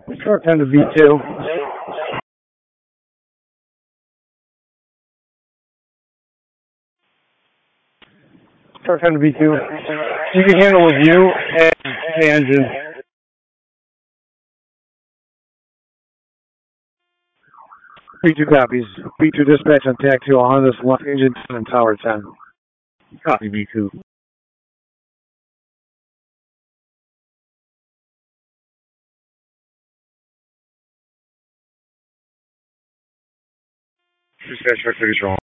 Short 10 to V2. Short 10 to V2. You can handle with you and the engine. V2 copies. V2 dispatch on TAC 2 on this left engine and tower 10. Copy V2. Dispatch, check 30 strong.